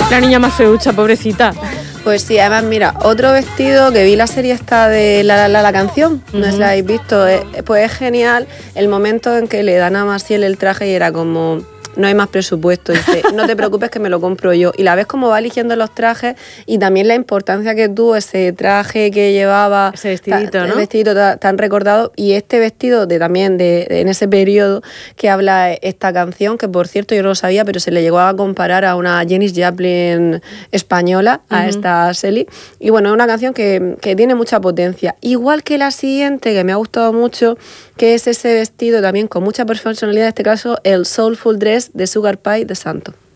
La niña más feucha, pobrecita. Pues sí, además mira, otro vestido que vi la serie esta de la canción, no sé si la habéis visto, pues es genial el momento en que le dan a Maciel el traje y era como... No hay más presupuesto, dice, no te preocupes que me lo compro yo. Y la ves cómo va eligiendo los trajes y también la importancia que tuvo ese traje que llevaba. Ese vestidito, ¿no? El vestidito tan recordado y este vestido también en ese periodo que habla esta canción, que por cierto yo no lo sabía, pero se le llegó a comparar a una Janis Joplin española, a esta Sally. Y bueno, es una canción que tiene mucha potencia. Igual que la siguiente, que me ha gustado mucho, que es ese vestido también con mucha personalidad, en este caso el Soulful Dress de Sugar Pie de Santo.